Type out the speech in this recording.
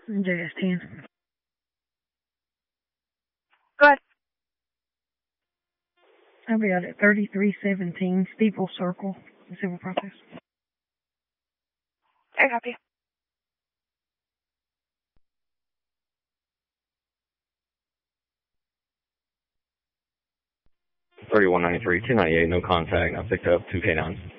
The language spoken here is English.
JS10. Go ahead. I'll be out at 3317 Steeple Circle, civil process. I copy. $3193, 298, no contact. I picked up 2K9.